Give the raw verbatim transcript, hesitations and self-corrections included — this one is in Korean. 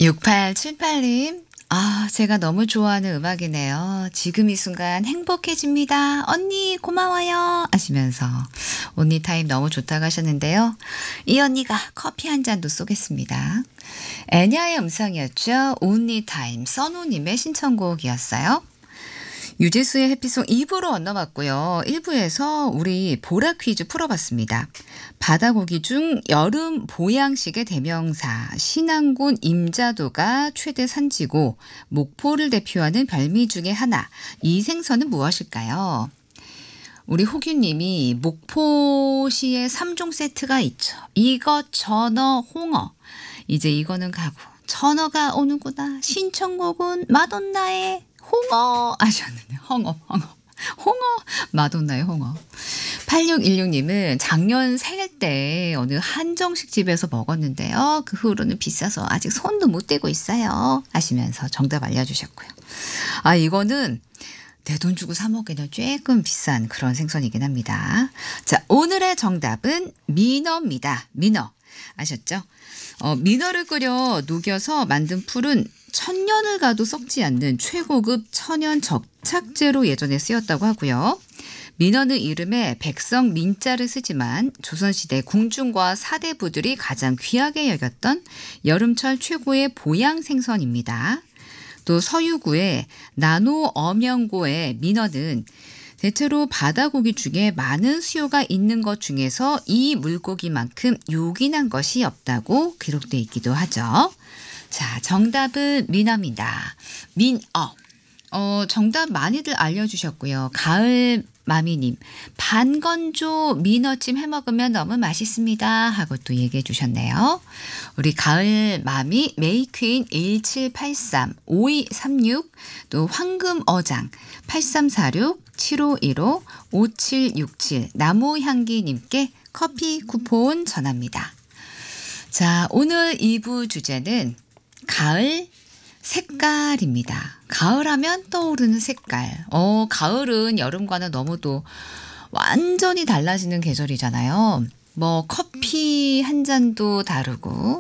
육팔칠팔 님. 아, 제가 너무 좋아하는 음악이네요. 지금 이 순간 행복해집니다. 언니 고마워요. 하시면서 언니 타임 너무 좋다고 하셨는데요. 이 언니가 커피 한 잔도 쏘겠습니다. 애냐의 음성이었죠. 언니 타임 써노님의 신청곡이었어요. 유재수의 해피송 이 부로 건너갔고요. 일 부에서 우리 보라 퀴즈 풀어봤습니다. 바다고기 중 여름 보양식의 대명사 신안군 임자도가 최대 산지고 목포를 대표하는 별미 중에 하나. 이 생선은 무엇일까요? 우리 호규님이 목포시에 삼 종 세트가 있죠. 이것, 전어, 홍어. 이제 이거는 가고 전어가 오는구나. 신청곡은 마돈나의 홍어 하셨는데 홍어 홍어 홍어 마돈나의 홍어. 팔육일육 님은 작년 생일 때 어느 한정식 집에서 먹었는데요. 그 후로는 비싸서 아직 손도 못 대고 있어요 하시면서 정답 알려주셨고요. 아, 이거는 내 돈 주고 사 먹기는 조금 비싼 그런 생선이긴 합니다. 자, 오늘의 정답은 민어입니다. 민어. 아셨죠? 어, 민어를 끓여 녹여서 만든 풀은 천년을 가도 썩지 않는 최고급 천연 접착제로 예전에 쓰였다고 하고요. 민어는 이름에 백성 민자를 쓰지만 조선시대 궁중과 사대부들이 가장 귀하게 여겼던 여름철 최고의 보양 생선입니다. 또 서유구의 나노 엄영고의 민어는 대체로 바다고기 중에 많은 수요가 있는 것 중에서 이 물고기만큼 요긴한 것이 없다고 기록되어 있기도 하죠. 자, 정답은 민어입니다. 민어. 어, 정답 많이들 알려주셨고요. 가을 마미님, 반건조 민어찜 해먹으면 너무 맛있습니다 하고 또 얘기해 주셨네요. 우리 가을 마미 메이퀸 일칠팔삼 오이삼육 또 황금어장 팔삼사육 칠오일오 오칠육칠 나무향기님께 커피 쿠폰 전합니다. 자, 오늘 이 부 주제는 가을 색깔입니다. 가을하면 떠오르는 색깔. 어, 가을은 여름과는 너무 또 완전히 달라지는 계절이잖아요. 뭐 커피 한 잔도 다르고